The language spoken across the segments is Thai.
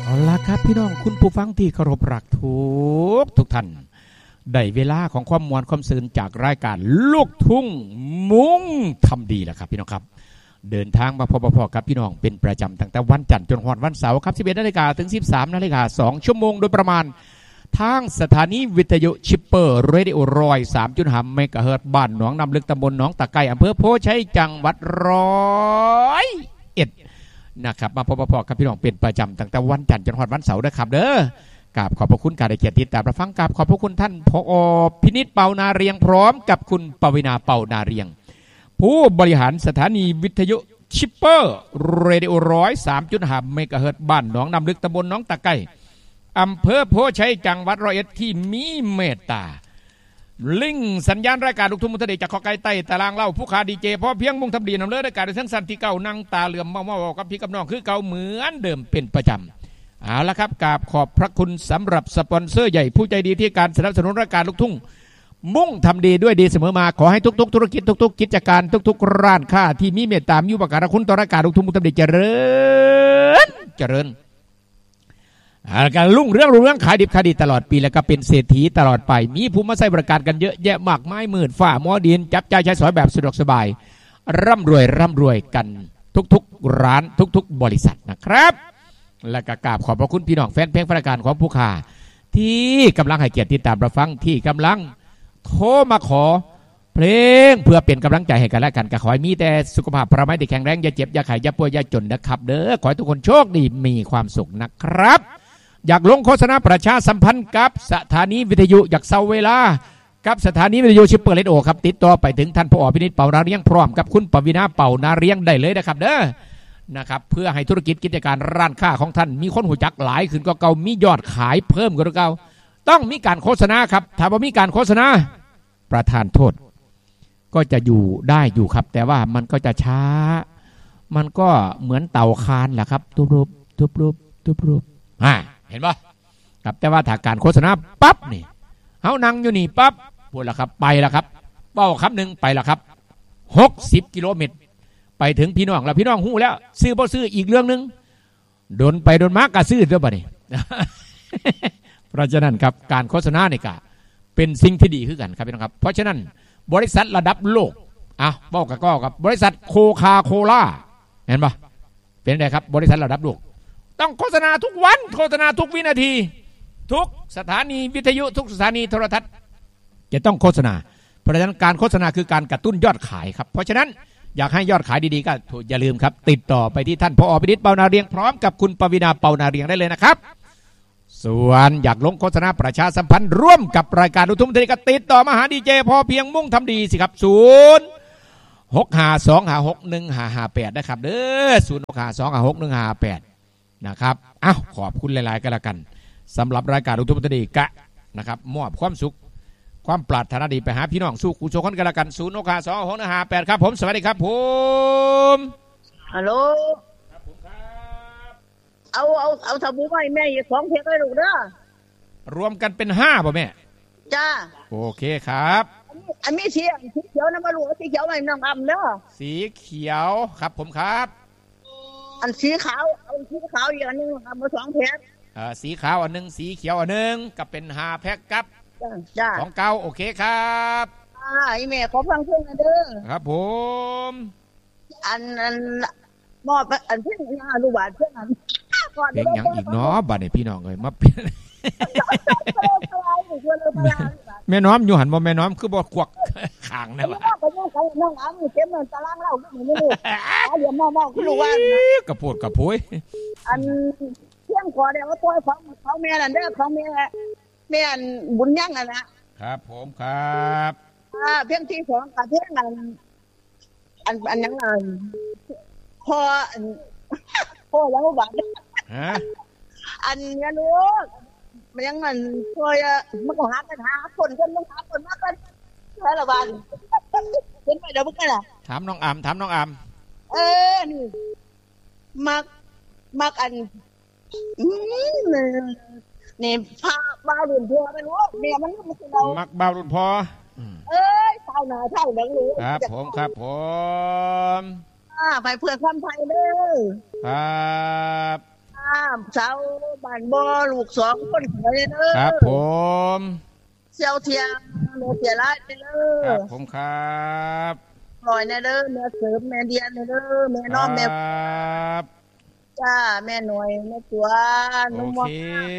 เอาล่ะครับพี่น้องคุณผู้ฟังที่เคารพรักทุกท่านได้เวลาของความมวลความซื่นจากรายการลูกทุ่งมุ่งทำดีแล้วครับพี่น้องครับเดินทางมาพบกับพี่น้องเป็นประจำตั้งแต่วันจันทร์จนวันเสาร์ครับ 11 นาฬิกาถึง 13 นาฬิกา2 ชั่วโมงโดยประมาณทางสถานีวิทยุชิปเปอร์เรดิโอ103.5 เมกะเฮิรตซ์บ้านหนองน้ำลึกตำบลหนองตะไคร้อำเภอโพชัยจังหวัด101นะครับมาพบกับพี่น้องเป็นประจำตั้งแต่วันจันทร์จนวันเสาร์นะครับเด้อกราบขอบพระคุณการได้เกียรติติดตามรับฟังกราบขอบพระคุณท่านผอ.พินิจเป่านาเรียงพร้อมกับคุณปวินาเป่านาเรียงผู้บริหารสถานีวิทยุชิปเปอร์เรดิโอ103.5 เมกะเฮิรตซ์บ้านหนองน้ำลึกตำบลหนองตะไคร้อำเภอโพชัยจังหวัด101ที่มีเมตตาลิงสัญญาณรายการลูกทุ่งมุทะเดจากขอไก่ไต่ตารางเล่าผู้ขาดีเจพอเพียงมุ่งทำดีนำเลิศรายการในทั้งสันที่เก่านั่งตาเหลื่อมเมากับพี่กับน้องคือเก่าเหมือนเดิมเป็นประจำเอาละครับกราบขอบพระคุณสำหรับสปอนเซอร์ใหญ่ผู้ใจดีที่การสนับสนุนรายการลูกทุ่งมุ่งทำดีด้วยดีเสมอมาขอให้ทุกๆธุรกิจทุกๆกิจการทุกๆร้านค้าที่มีเมตตามีอุปการะคุณต่อรายการลูกทุ่งมุทะเดเจริญการรุ่งเรื่องขายดิบขายดีตลอดปีแล้วก็เป็นเศรษฐีตลอดไปมีผู้มาใช้บริการกันเยอะแยะมากมายหมื่นฝ่าหม้อดินจับจ่ายใช้สอยแบบสะดวกสบายร่ำรวยกันทุกๆร้านทุกๆบริษัทนะครับและก็กราบขอบพระคุณพี่น้องแฟนเพลงรายการของผู้ค้าที่กำลังให้เกียรติติดตามรับฟังที่กำลังโทรมาขอเพลงเพื่อเป็นกำลังใจให้กันและกันก็ขอให้มีแต่สุขภาพพระมัยแข็งแรงอย่าเจ็บอย่าไข้อย่าป่วยอย่าจนนะครับเด้อขอให้ทุกคนโชคดีมีความสุขนะครับอยากลงโฆษณาประชาสัมพันธ์กับสถานีวิทยุอยากเซาเวลากับสถานีวิทยุชิปเปอร์เรดิโอครับติดต่อไปถึงท่านผอ.พินิจเป่านาเรียงพร้อมกับคุณปวินาเป่านาเรียงได้เลยนะครับเด้อนะครับเพื่อให้ธุรกิจกิจการร้านค้าของท่านมีคนหูจักหลายขึ้นก็เก่ามียอดขายเพิ่มก็เก่าต้องมีการโฆษณาครับถ้าว่ามีการโฆษณาประทานโทษก็จะอยู่ได้อยู่ครับแต่ว่ามันก็จะช้ามันก็เหมือนเต่าคานแหละครับทุบรูปเห็นปะครับแต่ว่าถ้าการโฆษณาปั๊บนี่เฮานั่งอยู่นี่ปั๊บพูดแล้วครับไปแล้วครับเป้าคำหนึ่งไปแล้วครับ60 กิโลเมตรไปถึงพี่น้องแล้วพี่น้องหู้แล้วซื้อบ่ซื้ออีกเรื่องนึงโดนไปโดนมากก็ซื้อด้วยบ่นี่ เพราะฉะนั้นครับการโฆษณาเนี่ยก็เป็นสิ่งที่ดีขึ้นกันครับพี่น้องครับเพราะฉะนั้นบริษัทระดับโลกบอกกับบริษัทโคคาโคล่าเห็นปะเป็นไงครับบริษัทระดับโลกต้องโฆษณาทุกวันโฆษณาทุกวินาทีทุกสถานีวิทยุทุกสถานีโทรทัศน์จะต้องโฆษณาเพราะฉะนั้นการโฆษณาคือการกระตุ้นยอดขายครับเพราะฉะนั้นอยากให้ยอดขายดีๆก็อย่าลืมครับติดต่อไปที่ท่านผอ.พินิจเป่านาเรียงพร้อมกับคุณปวินาเป่านาเรียงได้เลยนะครับส่วนอยากลงโฆษณาประชาสัมพันธ์ร่วมกับรายการลูกทุ่งมุทะเดก็ติดต่อมาหาดีเจพอเพียงมุ่งทำดีสิครับ0652561558นะครับเด้อ0652561558นะครับขอบคุณหลายๆกันละกันสำหรับรายการลูกทุ่งมุทะเดกะนะครับมอบความสุขความปรารถนาดีไปหาพี่น้องสู้กุศลกันละกัน0652561558ครับผมสวัสดีครับผมฮัลโหลครับผมครับเอาสบู่ให้แม่อีก2 เทปให้ลูกเด้อรวมกันเป็น5ป่ะแม่จ้าโอเคครับอันนี้สีเขียวนะมาลูกสีเขียวให้น้องอำเด้อสีเขียวครับผมครับอันสีขาวเอาสีขาวอีกอันนึงเอามา2 เทปสีขาวอันนึงสีเขียวอันนึงก็เป็น5 แพ็คครับจ้าของเก่าโอเคครับไอ้แม่ขอฟังเพลงเด้อครับผมอันมอบอันเพลงลูกบาทเพลงอันเพลงยังอีกเนาะบัดนี้พี่น้องเอ้ยมาเปลี่ยนแม่น้อมอยู่หันบ่แม่น้อมคือบ่ควักข้างได้บ่น้องอ้ำเต็มตารางเล่านี่ลูกเดี๋ยวมองๆคือรู้ว่ากระโพดกระโพยอันเที่ยงขอได้ว่าตัวของแม่นั่นเด้อของแม่บุญยังนะครับผมครับเพียงที่2กับเพียงอันยังพ่อแล้วบาดอันนี้ลูกมันยังมันพ่อมันก็หาคนต้องหาคนมากันแล้วละบาดเป็นไปเดี๋ยวมึงกันถามน้องอำนี่มักอันนี่พาบ้ารุ่นพ่อไม่รู้เมียมันไม่ใช่เรามักบ้ารุ่นพ่อเท่าหน้าเท่าหลังรู้ครับผมไปเพื่อความไทยเด้อครับสาวบ้านบ่ลูก2คนเลยเด้อครับผมเสี่ยวเทียงโนเสียร้ายไปเด้อครับผมครับปล่อยแน่เด้อแม่เสริมแม่เดียนเด้อแม่น้องแม่จ้าแม่หน่วยแม่ตัวโอเค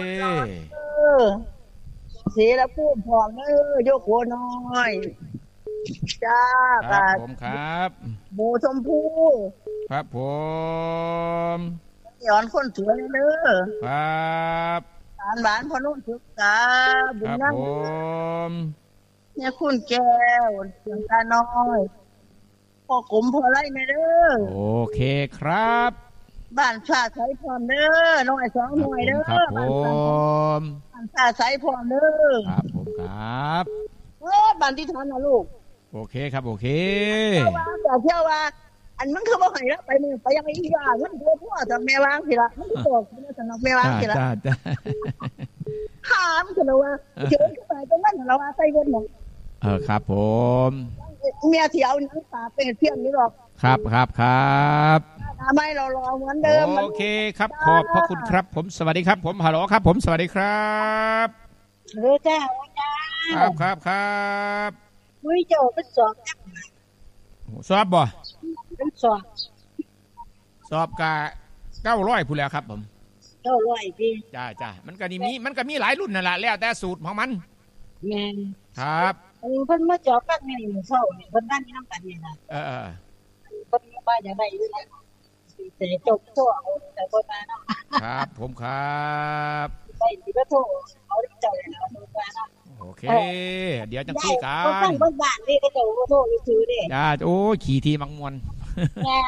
เสียแล้วพูดพองเด้อยกหัวน้อยจ้าครับผมครับหมูชมพูครับผมย้อนคนสวยเด้อครับหวานพอนุ่นสุกตาบุญนั่งเนี่ยคุณแก้วเสียงตาน้อยพ่อกลมพอไรเด้อโอเคครับบ้านชาใสพร้อมเด้อน้อย2หน่วยเด้อครับผมบ้านชาใสพร้อมเด้อครับผมครับบ้านที่ทานนะลูกโอเคครับโอเคเที่ยวว่าอันมันคือบ่ให้ละไปมึงไปยังอีว่ามันตัวพ่อจะแม่วางสิละมันบอกมันสนองแม่วางสิละจ้าถามกันว่าเจอขึ้นไปตรงนั้นเราว่าใส่เงินหยังครับผมเมียสิเอาหนังตาเป็นเพี้ยนนี่หรอกครับทำไมเรารอเหมือนเดิมโอเคครับขอบพระคุณครับผมสวัสดีครับผมฮัลโหลครับผมสวัสดีครับจ้าครับมุ้ยโจเป็นสอบบ่เป็นสอบกะ900พูดแล้วครับผม 900พี่จ้ามันก็มีหลายรุ่นนั่นแหละแล้วแต่สูตรของมันแม่นครับเพิ่นมาจอบกันนี่เช้านี่เพิ่นนั่งนำกันนี่นะเเพิ่นมาอย่างใดอยู่แล้วสิจบตัวเอาแต่บ่มาเนาะครับผมครับไปสิบ่โทรเอาเจ้าแล้วโทรมาเนาะโอเคเดี๋ยวจังคุยกันบ้านนี่ก็จะบ่โทรซื้อเด้จ้าโอ้ขี่ทีมังมวนแม่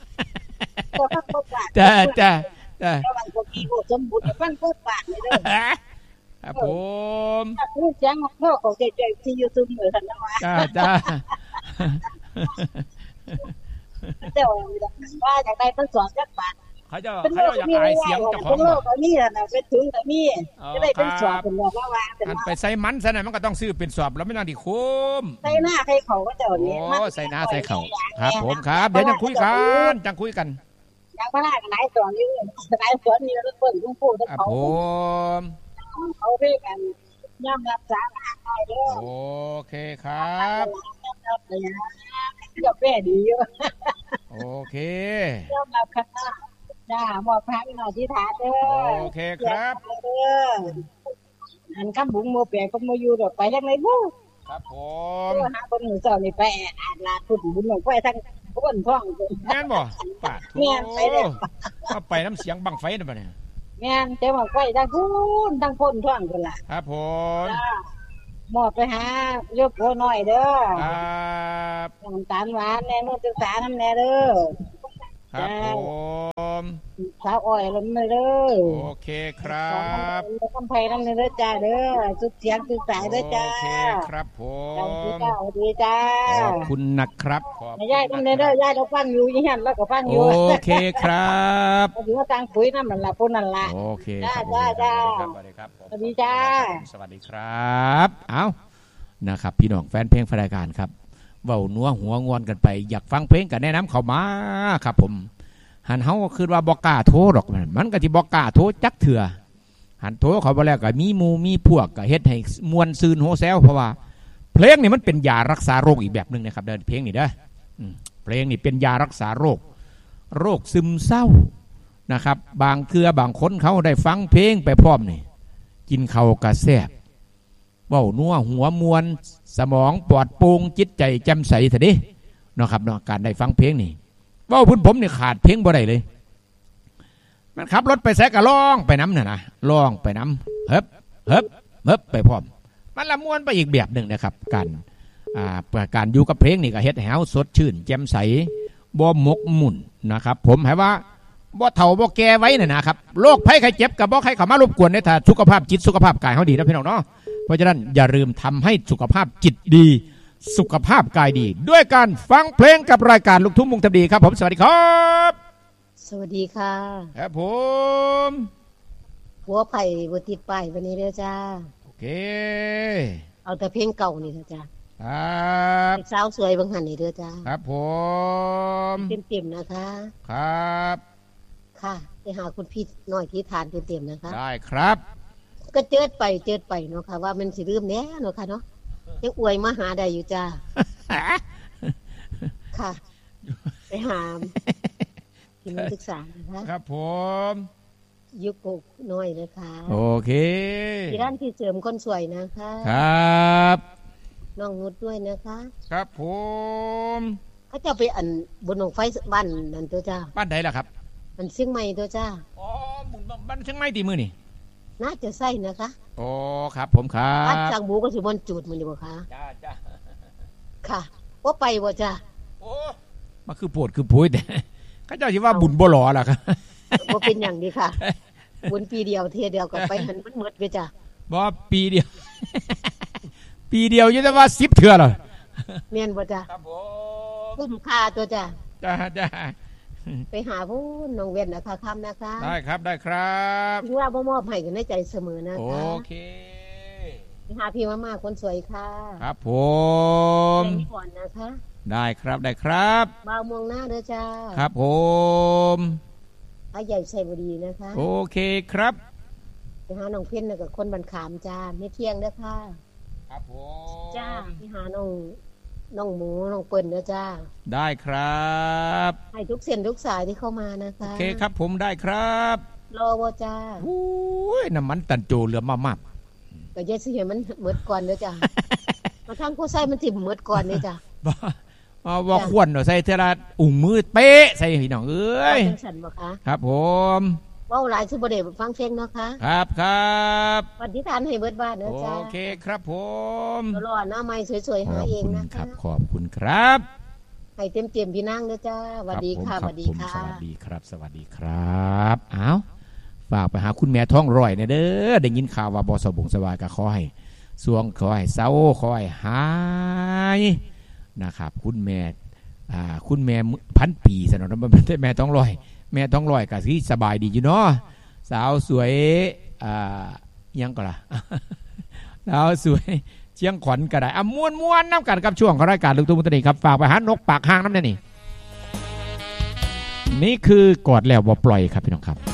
จ้าบางคนมีโหสมบูรณ์ฟังเพิ่นบาทเลยเด้อครับผมลูกจังพ่อเขาใจที่ YouTube เหมือนกันนะว่าจ้าแต่ว่าจากใดเพิ่นสอนจักบาทเขาจะอยากอายเสียงเจ้าของบ่ก็มีน่ะเป็นถึงก็มีจะได้เป็นสอบเป็นบอกว่าอันไปใส่มันซะน่ะมันก็ต้องซื้อเป็นสอบแล้วไม่ต้องดิคุ้มใส่หน้าใส่เขาก็เจ้านี่ใส่หน้าใส่เขาครับผมครับเดี๋ยวจังคุยกันอย่างพระราชนายสอนอยู่นายสอนมีแล้วเพิ่นผู้พูดเขาผมเอาเพ่กันย่อมรับสาระได้เด้อโอเคครับกับแม่ดีอยู่โอเคย่อมรับคณะจ้ามอบพระหน่อยที่ฐานเด้อโอเคครับอันคำบุ้งโมเปียก็โมอยู่ดอกไปจังไหนบู๊ครับผมหาคนหนูสอนนี่ไปอ่านลาพุทธบุญหลวงไปทั้งคนท้องแม่นบ่ปาดโถ่ก็ไปน้ำเสียงบังไฟนั่นบ่เนี่ยแม่นเจ้าบังไฟทั้งคนท้องคนละครับผมมอบไปหายกโพน้อยเด้อครับน้ำตาลหวานแน่นศึกษาน้ำแน่เด้อครับผมสาวอ้อยลงเลยเด้อโอเคครับกำไพน้ำเด้อจ้าเด้อสุดเสียงสุดสายเด้อจ้าโอเคครับผมดีจ้าขอบคุณนะครับขอบย่ายน้ำเด้อย่ายเราฟังอยู่ยี่ห้อแล้วก็ฟังอยู่โอเคครับถือว่าตังปุ๋ยน้ำมันละพุ่นนั่นละโอเคจ้าสวัสดีครับสวัสดีจ้าสวัสดีครับเอานะครับพี่น้องแฟนเพลงรายการครับเว้านัวหัวงอนกันไปอยากฟังเพลงกันแนะนำเข้ามาครับผมหันเฮาคือว่าบอกล้าโทรหรอกมันก็ที่บอกล้าโทรจักเถื่อหันโทรเขาบ่แล้วก็มีหมู่มีพวกก็เฮ็ดให้มวนซืนโฮแซลเพราะว่าเพลงนี่มันเป็นยารักษาโรคอีกแบบนึงนะครับเด้อเพลงนี่เด้อเพลงนี่เป็นยารักษาโรคซึมเศร้านะครับบางเทื่อบางคนเขาได้ฟังเพลงไปพร้อมนี่กินข้าวก็แซ่บเว้านัวหัวมวนสมองปลอดโปร่งจิตใจแจ่มใสซะดิเนาะครับเนาะการได้ฟังเพลงนี่เว้าผมนี่ขาดเพลงบ่ได้เลยมันขับรถไปแซกก็ร้องไปน้ำน่ะนะร้องไปน้ำเฮิบไปพร้อมมันละม่วนไปอีกแบบหนึ่งนะครับการอยู่กับเพลงนี่ก็เฮ็ดให้เฮาสดชื่นแจ่มใสบ่หมกมุ่นนะครับผมให้ว่าบ่เฒ่าบ่แก่ไว้น่ะนะครับโรคภัยไข้เจ็บก็บ่ใครเข้ามารบกวนในถ้าสุขภาพจิตสุขภาพกายเฮาดีนะพี่น้องเนาะเพราะฉะนั้นอย่าลืมทำให้สุขภาพจิตดีสุขภาพกายดีด้วยการฟังเพลงกับรายการลูกทุ่งมุงทำดีครับผมสวัสดีครับสวัสดีค่ะครับผมหัวไผ่บติดป้ายวันนี้เด้อจ้าโอเคเอาแต่เพลงเก่านี่เด้อจ้าครับสาวสวยบางหันนี่เด้อจ้าครับผมเต็มๆนะคะครับค่ะหาคุณพี่น้อยที่ทานเต็มๆนะคะได้ครับก็เจิดไปเนาะค่ะว่ามันสิลืมแน่เนาะค่ะเนาะยังอวยมาหาได้อยู่จ้าค่ะไปหาที่นักศึกษานะคะครับผมยุกกน้อยนะคะโอเคที่ร้านที่เสริมคนสวยนะคะครับน้องนุชด้วยนะคะครับผมเขาจะไปอันบนหนองไฟบ้านนั่นตัวจ้าบ้านไหนล่ะครับมันเชียงใหม่ตัวจ้าอ๋อบ้านเชียงใหม่ตีมือนี่น่าจะใช่นะคะโอ้ครับผมครับบ้านจางบูก็สิบนจุดมันอยู่บ่คะจ้าค่ะว่าไปบ่จ้าโอ้มาคือปวดคือปุ้ยแต่เขาเจ้าคิดว่าบุญบ่หล่อล่ะครับบ่เป็นอย่างดีค่ะบุญปีเดียวเที่ยเดียวก็ไปมันหมดไปจ้าบ่ปีเดียวปีเดียวยังได้ว่า10เทื่อเหรอแม่นบ่จ้าครับผมคุ้มค่าตัวจ้าจ้าไปหาผู้น้องเว้นนะคะค่ำนะคะได้ครับได้ครับถึงว่าบ่มอบให้กันในใจเสมอนะคะโอเคไปหาพี่มาคนสวยค่ะครับผมก่อนนะคะได้ครับได้ครับบ่าวมองหน้าเด้อจ้าครับผมอาใหญ่ชัยบุรีนะคะโอเคครับไปหาน้องเพ็ญกับคนบันขามจ้าไม่เที่ยงเด้อค่ะครับผมจ้าไปหาน้องหมูน้องเปิ้ลเด้อจ้าได้ครับให้ทุกเส้นทุกสายที่เข้ามานะคะโอเคครับผมได้ครับรอบ่จ้าโอ้ยน้ำมันตันโจเหลือมากก็อย่าสิเห็นมันหมดก่อนเด้อจ้ามาทางผู้ใส่มันสิหมดก่อนเด้อจ้าบ่ควรเนาะใส่เทระอุ่งมือเป๊ะใส่พี่น้องเอ้ยสั่นบ่คะครับผมเว้าหลายสิบ่ได้ฟังเพลงเนาะคะครับครับปฏิทานให้เบิดบ้านเด้อจ้าโอเคครับผมรอหน้าไม้สวยๆหาเองนะคะขอบคุณครับให้เต็มๆพี่นางเด้อจ้าสวัสดีค่ะสวัสดีค่ะสวัสดีครับสวัสดีครับอ้าวฝากไปหาคุณแม่ท้องร่อยเนี่ยเด้อได้ยินข่าวว่าบ่สบงสบายก็ขอให้สวงขอให้เศร้าขอให้หายนะครับคุณแม่1,000 ปีสนองมันเป็นแม่ต้องลอยก็สิสบายดีอยู่เนาะสาวสวยยังก็ล่ะสาวสวยเชียงขวัญก็ได้ม่วนน้ำกันกับช่วงของรายการลูกทุ่งมุตติครับฝากไปหานกปากห้างน้ำเนี่ยนี่คือกอดแล้วบ่ปล่อยครับพี่น้องครับ